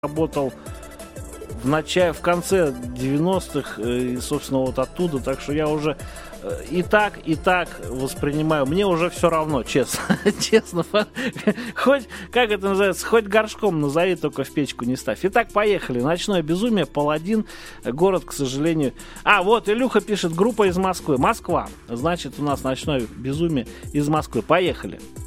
работал в конце 90-х, и, собственно, вот оттуда, так что я уже и так воспринимаю. Мне уже все равно, честно. Честно. Хоть, как это называется, хоть горшком назови, только в печку не ставь. Итак, поехали. Ночное безумие, Паладин, город, к сожалению. Вот Илюха пишет, группа из Москвы. Москва. Значит, у нас ночное безумие из Москвы. Поехали.